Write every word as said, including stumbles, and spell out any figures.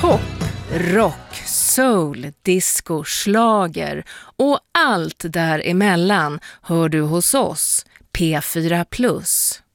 Pop, rock, soul, disco, schlager och allt däremellan hör du hos oss, P fyra plus.